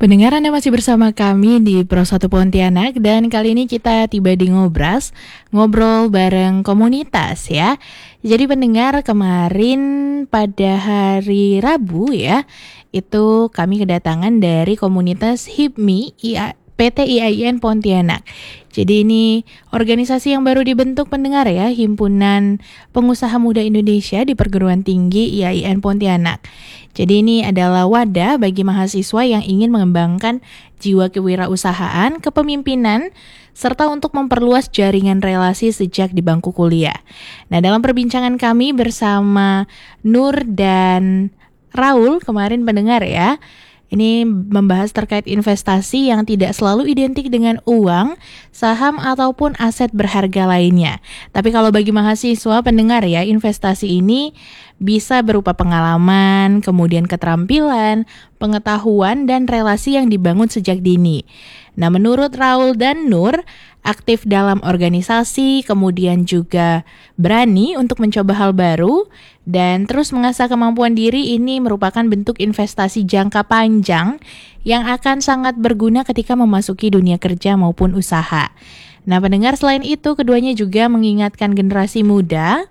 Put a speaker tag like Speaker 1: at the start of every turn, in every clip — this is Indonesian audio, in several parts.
Speaker 1: Pendengar, Anda masih bersama kami di Pro 1 Pontianak dan kali ini kita tiba di Ngobras, ngobrol bareng komunitas ya. Jadi pendengar, kemarin pada hari Rabu ya, itu kami kedatangan dari komunitas HIPMI PT IAIN Pontianak. Jadi ini organisasi yang baru dibentuk pendengar ya, Himpunan Pengusaha Muda Indonesia di Perguruan Tinggi IAIN Pontianak. Jadi ini adalah wadah bagi mahasiswa yang ingin mengembangkan jiwa kewirausahaan, kepemimpinan, serta untuk memperluas jaringan relasi sejak di bangku kuliah. Nah, dalam perbincangan kami bersama Nur dan Raul kemarin pendengar ya, ini membahas terkait investasi yang tidak selalu identik dengan uang, saham, ataupun aset berharga lainnya. Tapi kalau bagi mahasiswa pendengar ya, investasi ini bisa berupa pengalaman, kemudian keterampilan, pengetahuan, dan relasi yang dibangun sejak dini. Nah, menurut Raul dan Nur, aktif dalam organisasi, kemudian juga berani untuk mencoba hal baru, dan terus mengasah kemampuan diri ini merupakan bentuk investasi jangka panjang yang akan sangat berguna ketika memasuki dunia kerja maupun usaha. Nah, pendengar, selain itu keduanya juga mengingatkan generasi muda.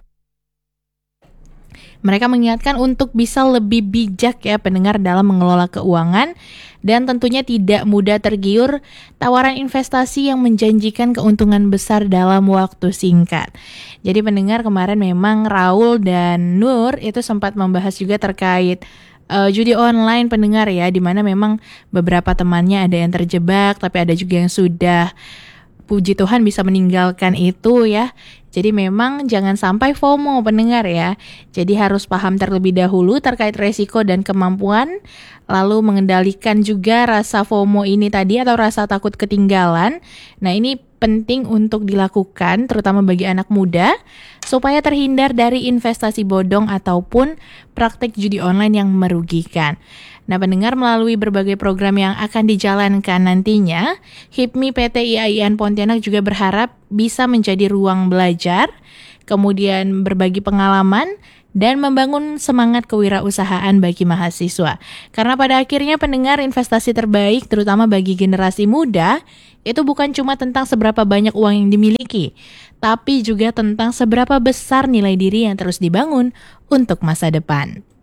Speaker 1: Mereka mengingatkan untuk bisa lebih bijak ya pendengar dalam mengelola keuangan dan tentunya tidak mudah tergiur tawaran investasi yang menjanjikan keuntungan besar dalam waktu singkat. Jadi pendengar, kemarin memang Raul dan Nur itu sempat membahas juga terkait judi online pendengar ya, di mana memang beberapa temannya ada yang terjebak tapi ada juga yang sudah puji Tuhan bisa meninggalkan itu ya. Jadi memang jangan sampai FOMO pendengar ya. Jadi harus paham terlebih dahulu terkait resiko dan kemampuan, lalu mengendalikan juga rasa FOMO ini tadi atau rasa takut ketinggalan. Nah, ini penting untuk dilakukan terutama bagi anak muda supaya terhindar dari investasi bodong ataupun praktik judi online yang merugikan. Nah, pendengar, melalui berbagai program yang akan dijalankan nantinya, HIPMI PT IAIN Pontianak juga berharap bisa menjadi ruang belajar, kemudian berbagi pengalaman, dan membangun semangat kewirausahaan bagi mahasiswa. Karena pada akhirnya pendengar, investasi terbaik terutama bagi generasi muda itu bukan cuma tentang seberapa banyak uang yang dimiliki, tapi juga tentang seberapa besar nilai diri yang terus dibangun untuk masa depan.